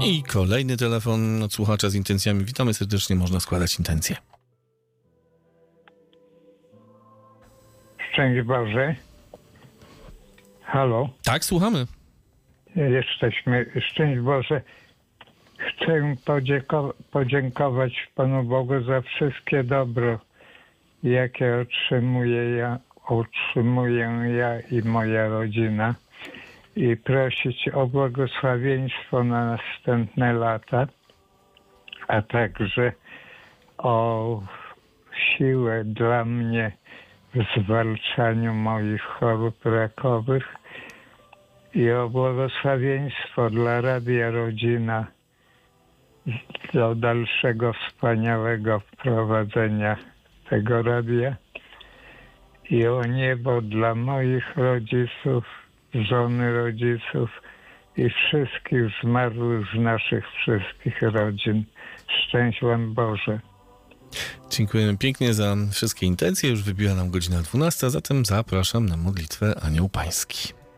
I kolejny telefon od słuchacza z intencjami. Witamy serdecznie, można składać intencje. Szczęść Boże. Halo? Tak, słuchamy. Jesteśmy. Szczęść Boże. Chcę podziękować Panu Bogu za wszystkie dobro, jakie otrzymuję ja i moja rodzina, i prosić o błogosławieństwo na następne lata, a także o siłę dla mnie w zwalczaniu moich chorób rakowych i o błogosławieństwo dla Radia Rodzina do dalszego wspaniałego wprowadzenia tego radia i o niebo dla moich rodziców, żony rodziców i wszystkich zmarłych z naszych wszystkich rodzin. Szczęść Wam Boże. Dziękujemy pięknie za wszystkie intencje. Już wybiła nam godzina 12, zatem zapraszam na modlitwę Anioł Pański.